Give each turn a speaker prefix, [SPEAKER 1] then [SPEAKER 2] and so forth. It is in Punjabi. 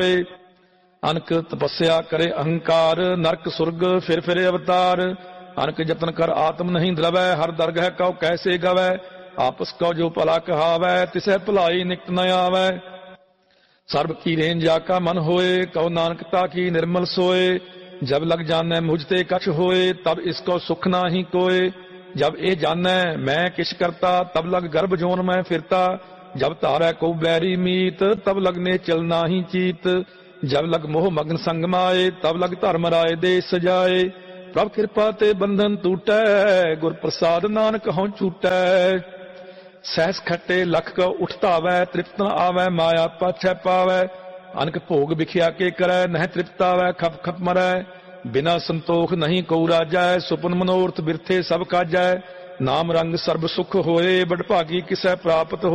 [SPEAKER 1] ਅਨਕ ਤਪੱਸਿਆ ਕਰੇ ਅਹੰਕਾਰ, ਨਰਕ ਸੁਰਗ ਫਿਰ ਫਿਰੇ ਅਵਤਾਰ। ਅਨਕ ਜਤਨ ਕਰ ਆਤਮ ਨਹੀਂ ਦਰਵੈ, ਹਰ ਦਰਗਹਿ ਕਉ ਕੈਸੇ ਗਵੈ। ਆਪਸ ਕਉ ਜੋ ਭਲਾ ਕਹਾਵੈ, ਤਿਸੈ ਭਲਾਈ ਨਿਕਟ ਨ ਆਵੈ। ਸਰਬ ਕੀ ਰੇਨ ਜਾ ਕਾ ਮਨ ਹੋਏ, ਕਉ ਨਾਨਕਤਾ ਕੀ ਨਿਰਮਲ ਸੋਏ। ਜਬ ਲਗ ਜਾਣੈ ਮੁਝ ਤੇ ਕਛ ਹੋਏ, ਤਬ ਇਸ ਕੋ ਸੁਖ ਨਾਹੀ ਕੋਏ। ਜਬ ਇਹ ਜਾਣੈ ਮੈਂ ਕਿਛ ਕਰਤਾ, ਤਬ ਲਗ ਗਰਭ ਜੋਨ ਮੈਂ ਫਿਰਤਾ। ਜਬ ਧਾਰੈ ਕੋ ਬੈਰੀ ਮੀਤ, ਤਬ ਲਗਨੇ ਚਲ ਨਾਹੀ ਚੀਤ। ਜਬ ਲਗ ਮੋਹ ਮਗਨ ਸੰਗ ਮਾਏ, ਤਬ ਲਗ ਧਰਮ ਰਾਏ ਦੇ ਸਜਾਏ। ਪ੍ਰਭ ਕਿਰਪਾ ਤੇ ਬੰਧਨ ਟੂਟੈ, ਗੁਰ ਪ੍ਰਸਾਦ ਨਾਨਕ ਹਉ ਛੂਟੈ। ਸਹਿਸ ਖੱਟੇ ਲਖ ਕੋ ਉਠਤਾਵੈ, ਤ੍ਰਿਪਤ ਨ ਆਵੈ ਮਾਇਆ ਪਾਛੈ ਪਾਵੈ। ਅਨਕ ਭੋਗ ਵਿਖਿਆ ਕੇ ਕਰੈ, ਨਹਿ ਤ੍ਰਿਪਤਾਵੈ ਖਪ ਖਪ ਮਰੈ। ਬਿਨਾ ਸੰਤੋਖ ਨਹੀਂ ਕਉ ਰਾਜੈ, ਸੁਪਨ ਮਨੋਰਥ ਬਿਰਥੇ ਸਭ ਕਾਜੈ। ਨਾਮ ਰੰਗ ਸਰਬ ਸੁਖ ਹੋਏ, ਬਡਭਾਗੀ ਕਿਸੈ ਪ੍ਰਾਪਤ